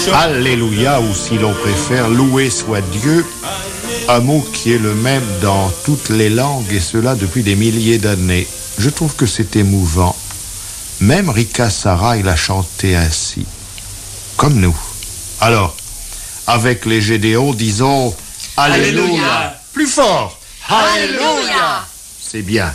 Alléluia, ou si l'on préfère, loué soit Dieu, un mot qui est le même dans toutes les langues, et cela depuis des milliers d'années. Je trouve que c'est émouvant. Même Rika Sarai l'a chanté ainsi, comme nous. Alors, avec les Gédéons, disons Alléluia. Alléluia. Plus fort. Alléluia. C'est bien.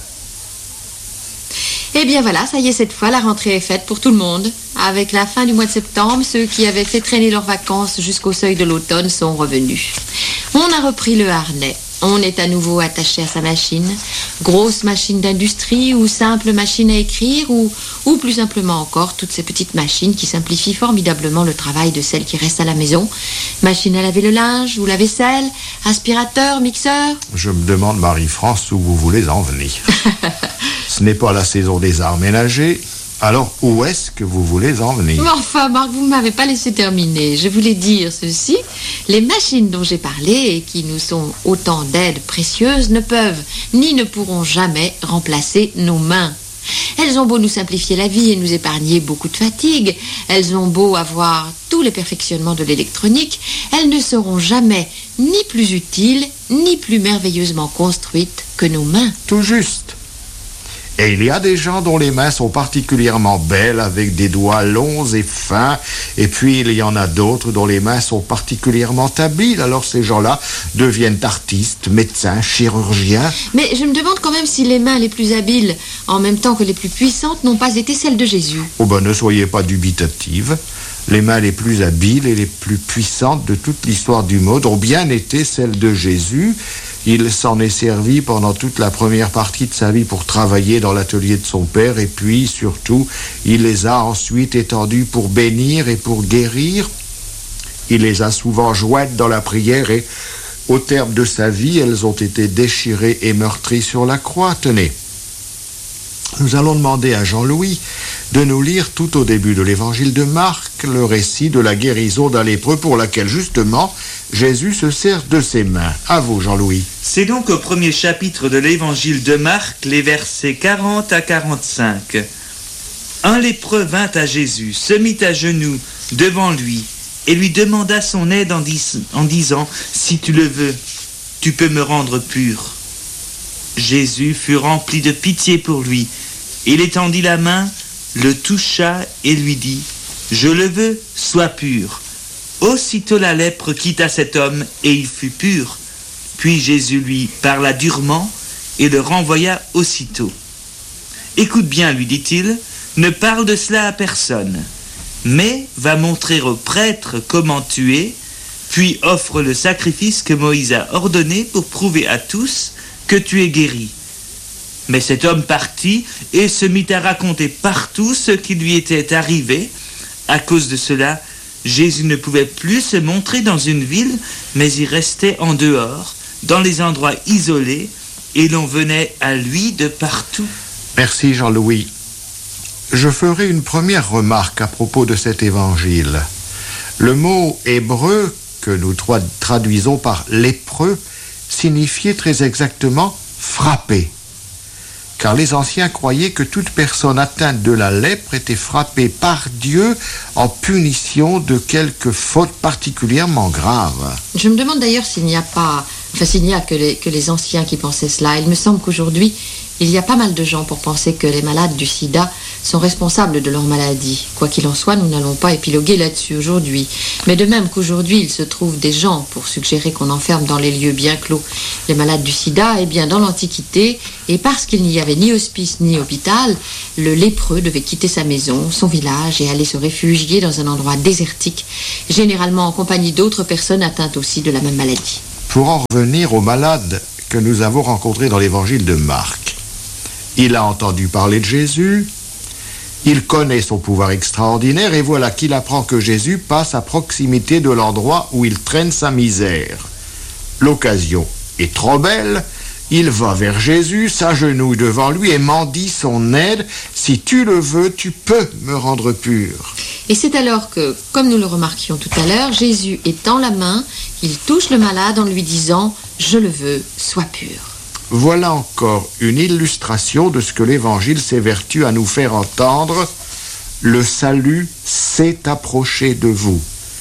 Eh bien voilà, ça y est, cette fois, la rentrée est faite pour tout le monde. Avec la fin du mois de septembre, ceux qui avaient fait traîner leurs vacances jusqu'au seuil de l'automne sont revenus. On a repris le harnais. On est à nouveau attaché à sa machine. Grosse machine d'industrie ou simple machine à écrire ou plus simplement encore, toutes ces petites machines qui simplifient formidablement le travail de celles qui restent à la maison. Machine à laver le linge ou la vaisselle, aspirateur, mixeur. Je me demande, Marie-France, où vous voulez en venir. Ce n'est pas la saison des arts ménagers. Alors, où est-ce que vous voulez en venir? Mais enfin, Marc, vous ne m'avez pas laissé terminer. Je voulais dire ceci. Les machines dont j'ai parlé et qui nous sont autant d'aides précieuses ne peuvent ni ne pourront jamais remplacer nos mains. Elles ont beau nous simplifier la vie et nous épargner beaucoup de fatigue. Elles ont beau avoir tous les perfectionnements de l'électronique. Elles ne seront jamais ni plus utiles, ni plus merveilleusement construites que nos mains. Tout juste. Et il y a des gens dont les mains sont particulièrement belles, avec des doigts longs et fins, et puis il y en a d'autres dont les mains sont particulièrement habiles. Alors ces gens-là deviennent artistes, médecins, chirurgiens. Mais je me demande quand même si les mains les plus habiles, en même temps que les plus puissantes, n'ont pas été celles de Jésus. Oh ben, ne soyez pas dubitative. Les mains les plus habiles et les plus puissantes de toute l'histoire du monde ont bien été celles de Jésus. Il s'en est servi pendant toute la première partie de sa vie pour travailler dans l'atelier de son père, et puis, surtout, il les a ensuite étendues pour bénir et pour guérir. Il les a souvent jointes dans la prière et, au terme de sa vie, elles ont été déchirées et meurtries sur la croix. Tenez, nous allons demander à Jean-Louis de nous lire tout au début de l'évangile de Marc le récit de la guérison d'un lépreux pour laquelle, justement, Jésus se sert de ses mains. À vous, Jean-Louis. C'est donc au premier chapitre de l'évangile de Marc, les versets 40 à 45. Un lépreux vint à Jésus, se mit à genoux devant lui et lui demanda son aide en disant « Si tu le veux, tu peux me rendre pur. » Jésus fut rempli de pitié pour lui. Il étendit la main, le toucha et lui dit « Je le veux, sois pur. » Aussitôt la lèpre quitta cet homme et il fut pur. Puis Jésus lui parla durement et le renvoya aussitôt. « Écoute bien, lui dit-il, ne parle de cela à personne, mais va montrer au prêtre comment tu es, puis offre le sacrifice que Moïse a ordonné pour prouver à tous que tu es guéri. » Mais cet homme partit et se mit à raconter partout ce qui lui était arrivé. À cause de cela, Jésus ne pouvait plus se montrer dans une ville, mais il restait en dehors, dans les endroits isolés, et l'on venait à lui de partout. Merci Jean-Louis. Je ferai une première remarque à propos de cet évangile. Le mot hébreu, que nous traduisons par lépreux, signifiait très exactement frapper. Car les anciens croyaient que toute personne atteinte de la lèpre était frappée par Dieu en punition de quelque faute particulièrement grave. Je me demande d'ailleurs s'il n'y a que les anciens qui pensaient cela. Il me semble qu'aujourd'hui, il y a pas mal de gens pour penser que les malades du sida sont responsables de leur maladie. Quoi qu'il en soit, nous n'allons pas épiloguer là-dessus aujourd'hui. Mais de même qu'aujourd'hui, il se trouve des gens pour suggérer qu'on enferme dans les lieux bien clos les malades du sida, eh bien dans l'Antiquité, et parce qu'il n'y avait ni hospice ni hôpital, le lépreux devait quitter sa maison, son village et aller se réfugier dans un endroit désertique, généralement en compagnie d'autres personnes atteintes aussi de la même maladie. Pour en revenir aux malades que nous avons rencontrés dans l'évangile de Marc, il a entendu parler de Jésus, il connaît son pouvoir extraordinaire et voilà qu'il apprend que Jésus passe à proximité de l'endroit où il traîne sa misère. L'occasion est trop belle, il va vers Jésus, s'agenouille devant lui et mendie son aide. Si tu le veux, tu peux me rendre pur. Et c'est alors que, comme nous le remarquions tout à l'heure, Jésus étend la main, il touche le malade en lui disant « Je le veux, sois pur ». Voilà encore une illustration de ce que l'Évangile s'évertue à nous faire entendre. Le salut s'est approché de vous.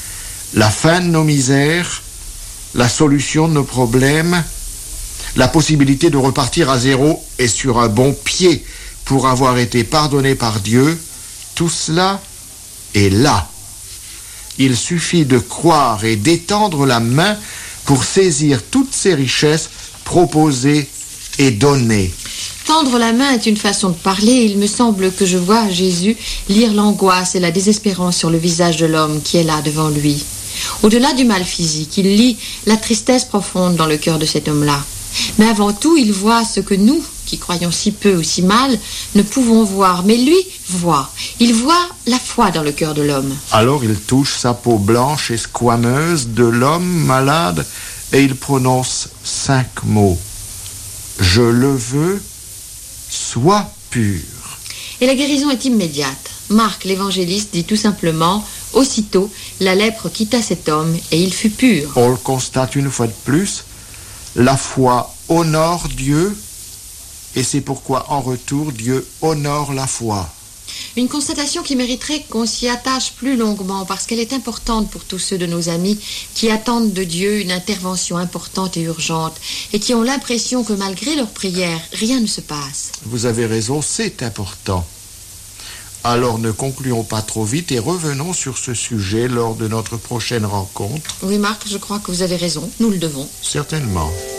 la fin de nos misères, la solution de nos problèmes, la possibilité de repartir à zéro et sur un bon pied pour avoir été pardonné par Dieu, tout cela est là. Il suffit de croire et d'étendre la main pour saisir toutes ces richesses proposées et données. Tendre la main est une façon de parler. Il me semble que je vois Jésus lire l'angoisse et la désespérance sur le visage de l'homme qui est là devant lui. Au-delà du mal physique, il lit la tristesse profonde dans le cœur de cet homme-là. Mais avant tout, il voit ce que nous, qui croyons si peu ou si mal, ne pouvons voir. Mais lui voit. Il voit la foi dans le cœur de l'homme. Alors il touche sa peau blanche et squameuse de l'homme malade et il prononce 5 mots. Je le veux, sois pur. Et la guérison est immédiate. Marc, l'évangéliste, dit tout simplement, aussitôt, la lèpre quitta cet homme et il fut pur. On le constate une fois de plus, la foi honore Dieu et c'est pourquoi en retour Dieu honore la foi. Une constatation qui mériterait qu'on s'y attache plus longuement parce qu'elle est importante pour tous ceux de nos amis qui attendent de Dieu une intervention importante et urgente et qui ont l'impression que malgré leurs prières, rien ne se passe. Vous avez raison, c'est important. Alors ne concluons pas trop vite et revenons sur ce sujet lors de notre prochaine rencontre. Oui, Marc, je crois que vous avez raison, nous le devons. Certainement.